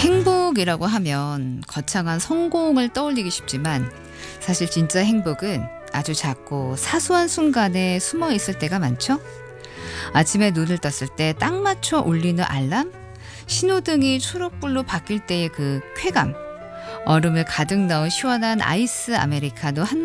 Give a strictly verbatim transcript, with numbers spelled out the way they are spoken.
행복이라고 하면 거창한 성공을 떠올리기 쉽지만 사실 진짜 행복은 아주 작고 사소한 순간에 숨어 있을 때가 많죠. 아침에 눈을 떴을 때 딱 맞춰 울리는 알람, 신호등이 초록불로 바뀔 때의 그 쾌감, 얼음을 가득 넣은 시원한 아이스 아메리카노 한